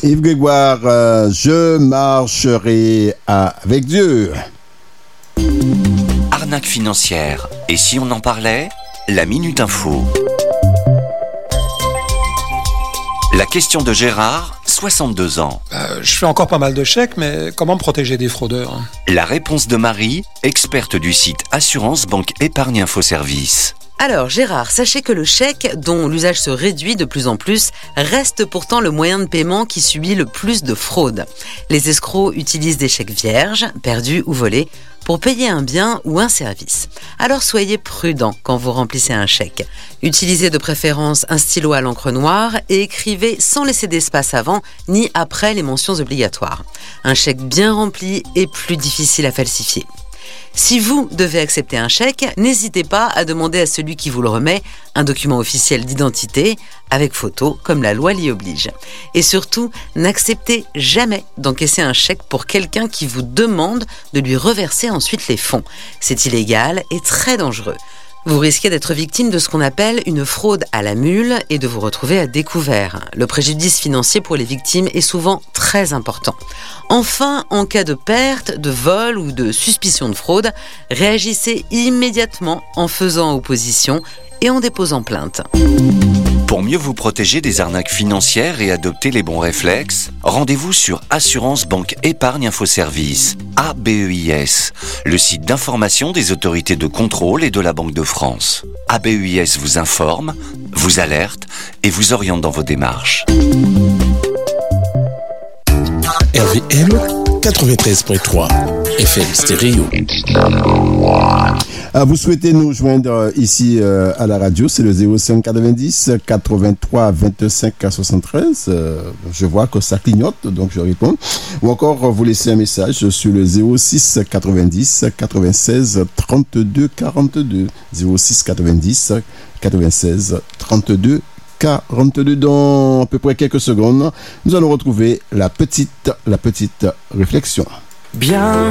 Yves Grégoire, je marcherai avec Dieu. Arnaque financière. Et si on en parlait? La Minute Info. La question de Gérard, 62 ans. Je fais encore pas mal de chèques, mais comment me protéger des fraudeurs? La réponse de Marie, experte du site Assurance Banque Épargne Info Service. Alors Gérard, sachez que le chèque, dont l'usage se réduit de plus en plus, reste pourtant le moyen de paiement qui subit le plus de fraude. Les escrocs utilisent des chèques vierges, perdus ou volés, pour payer un bien ou un service. Alors soyez prudent quand vous remplissez un chèque. Utilisez de préférence un stylo à l'encre noire et écrivez sans laisser d'espace avant ni après les mentions obligatoires. Un chèque bien rempli est plus difficile à falsifier. Si vous devez accepter un chèque, n'hésitez pas à demander à celui qui vous le remet un document officiel d'identité avec photo, comme la loi l'y oblige. Et surtout, n'acceptez jamais d'encaisser un chèque pour quelqu'un qui vous demande de lui reverser ensuite les fonds. C'est illégal et très dangereux. Vous risquez d'être victime de ce qu'on appelle une fraude à la mule et de vous retrouver à découvert. Le préjudice financier pour les victimes est souvent très important. Enfin, en cas de perte, de vol ou de suspicion de fraude, réagissez immédiatement en faisant opposition et en déposant plainte. Pour mieux vous protéger des arnaques financières et adopter les bons réflexes, rendez-vous sur Assurance Banque Épargne Info Service, ABEIS, le site d'information des autorités de contrôle et de la Banque de France. ABEIS vous informe, vous alerte et vous oriente dans vos démarches. RVM 93.3 FM Stéréo. Vous souhaitez nous joindre ici à la radio, c'est le 05 90 83 25 73. Je vois que ça clignote, donc je réponds. Ou encore, vous laissez un message sur le 06 90 96 32 42. 06 90 96 32 42. Dans à peu près quelques secondes, nous allons retrouver la petite réflexion. Bien